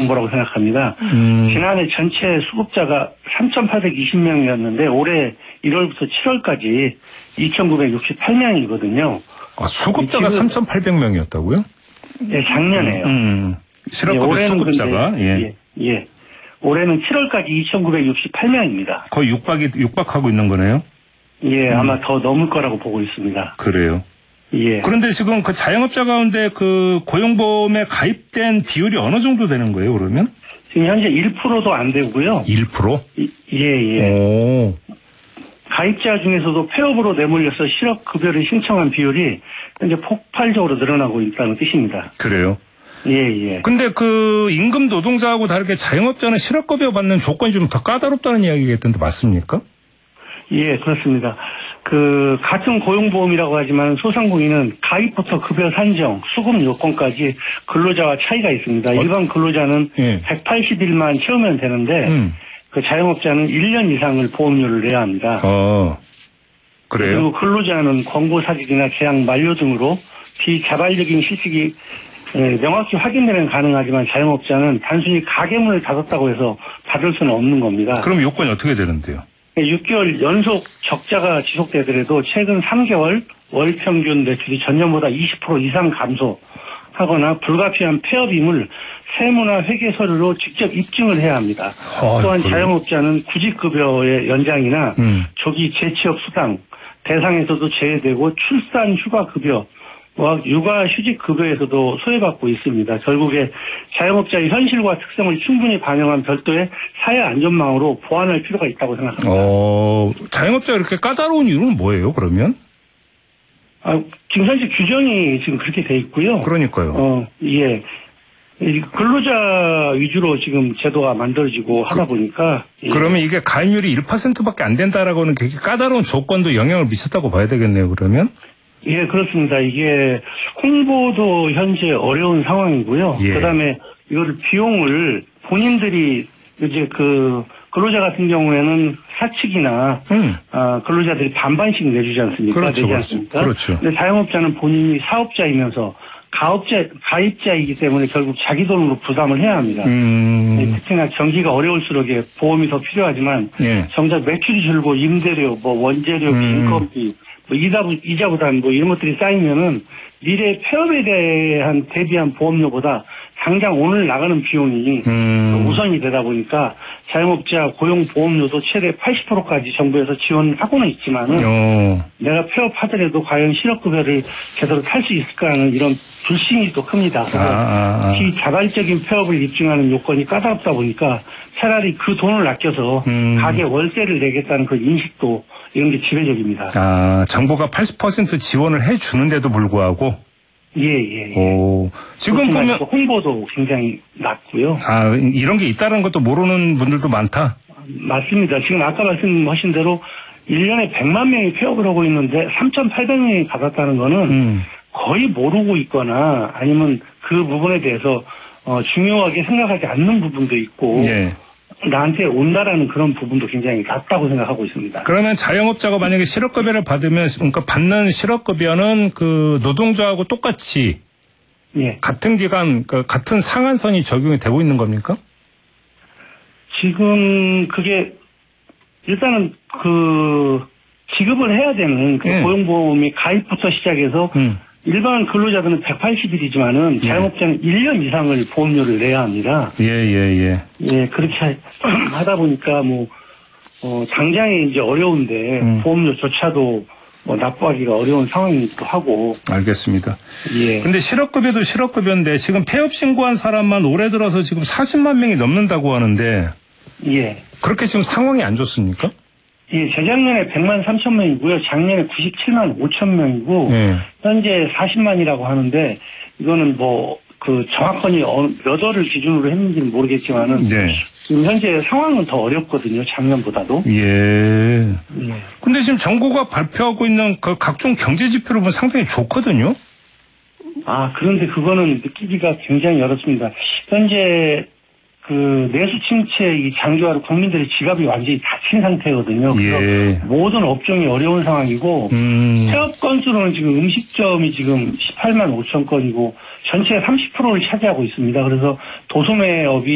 정보라고 생각합니다. 지난해 전체 수급자가 3,820명이었는데 올해 1월부터 7월까지 2,968명이거든요. 아, 수급자가 3,800명이었다고요? 네, 작년에요. 실업급여 수급자가 예. 올해는 7월까지 2,968명입니다. 거의 육박하고 있는 거네요. 예, 아마 더 넘을 거라고 보고 있습니다. 그래요. 예. 그런데 지금 그 자영업자 가운데 그 고용보험에 가입된 비율이 어느 정도 되는 거예요, 그러면? 지금 현재 1%도 안 되고요. 1%? 예. 오. 가입자 중에서도 폐업으로 내몰려서 실업급여를 신청한 비율이 현재 폭발적으로 늘어나고 있다는 뜻입니다. 그래요? 예. 근데 그 임금 노동자하고 다르게 자영업자는 실업급여 받는 조건이 좀 더 까다롭다는 이야기가 있던데 맞습니까? 예, 그렇습니다. 그 같은 고용보험이라고 하지만 소상공인은 가입부터 급여 산정, 수급 요건까지 근로자와 차이가 있습니다. 일반 근로자는 180일만 채우면 되는데 그 자영업자는 1년 이상을 보험료를 내야 합니다. 그래요? 그리고 근로자는 권고 사직이나 계약 만료 등으로 비자발적인 실직이 명확히 확인되면 가능하지만 자영업자는 단순히 가게문을 닫았다고 해서 받을 수는 없는 겁니다. 그럼 요건이 어떻게 되는데요? 6개월 연속 적자가 지속되더라도 최근 3개월 월 평균 매출이 전년보다 20% 이상 감소하거나 불가피한 폐업임을 세무나 회계 서류로 직접 입증을 해야 합니다. 또한 자영업자는 구직급여의 연장이나 조기 재취업 수당 대상에서도 제외되고 출산 휴가급여 육아휴직급여에서도 소외받고 있습니다. 결국에 자영업자의 현실과 특성을 충분히 반영한 별도의 사회안전망으로 보완할 필요가 있다고 생각합니다. 자영업자가 이렇게 까다로운 이유는 뭐예요, 그러면? 지금 현재 규정이 지금 그렇게 돼 있고요. 그러니까요. 예. 근로자 위주로 지금 제도가 만들어지고 하다 보니까. 그러면 이게 가입률이 1%밖에 안 된다라고는 되게 까다로운 조건도 영향을 미쳤다고 봐야 되겠네요, 그러면? 예, 그렇습니다. 이게 홍보도 현재 어려운 상황이고요. 그다음에 이거를 비용을 본인들이 이제 그 근로자 같은 경우에는 사측이나 근로자들이 반반씩 내주지 않습니까? 그렇죠. 근데 자영업자는 본인이 사업자이면서 가입자이기 때문에 결국 자기 돈으로 부담을 해야 합니다. 특히나 경기가 어려울수록 보험이 더 필요하지만 정작 매출이 줄고 임대료, 원재료, 인건비, 이자 부담 이런 것들이 쌓이면은 미래 폐업에 대비한 보험료보다 당장 오늘 나가는 비용이 우선이 되다 보니까 자영업자 고용보험료도 최대 80%까지 정부에서 지원하고는 있지만은 내가 폐업하더라도 과연 실업급여를 제대로 탈 수 있을까 하는 이런 불신이 또 큽니다. 그래서 비자발적인 폐업을 입증하는 요건이 까다롭다 보니까 차라리 그 돈을 아껴서 가게 월세를 내겠다는 그 인식도 이런 게 지배적입니다. 정부가 80% 지원을 해주는데도 불구하고? 예. 지금 보면. 홍보도 굉장히 낮고요. 이런 게 있다는 것도 모르는 분들도 많다? 맞습니다. 지금 아까 말씀하신 대로 1년에 100만 명이 폐업을 하고 있는데 3,800명이 받았다는 거는 거의 모르고 있거나 아니면 그 부분에 대해서 중요하게 생각하지 않는 부분도 있고 나한테 온다라는 그런 부분도 굉장히 낮다고 생각하고 있습니다. 그러면 자영업자가 만약에 실업급여를 받으면 그러니까 받는 실업급여는 그 노동자하고 똑같이 같은 기간 같은 상한선이 적용이 되고 있는 겁니까? 지금 그게 일단은 그 지급을 해야 되는 그 고용보험이 가입부터 시작해서 일반 근로자들은 180일이지만은 자영업자는 1년 이상을 보험료를 내야 합니다. 예, 그렇게 하다 보니까 당장에 이제 어려운데 보험료조차도 납부하기가 어려운 상황이기도 하고. 알겠습니다. 예. 근데 실업급여도 실업급여인데 지금 폐업 신고한 사람만 올해 들어서 지금 40만 명이 넘는다고 하는데. 그렇게 지금 상황이 안 좋습니까? 예, 재작년에 100만 3천 명이고요. 작년에 97만 5천 명이고, 현재 40만이라고 하는데, 이거는 정확하니 몇 월을 기준으로 했는지는 모르겠지만은, 지금 현재 상황은 더 어렵거든요. 작년보다도. 근데 지금 정부가 발표하고 있는 그 각종 경제 지표를 보면 상당히 좋거든요. 그런데 그거는 느끼기가 굉장히 어렵습니다. 현재 그 내수 침체 이 장기화로 국민들의 지갑이 완전히 닫힌 상태거든요. 그래서 모든 업종이 어려운 상황이고 폐업 건수로는 지금 음식점이 지금 18만 5천 건이고 전체 30%를 차지하고 있습니다. 그래서 도소매업이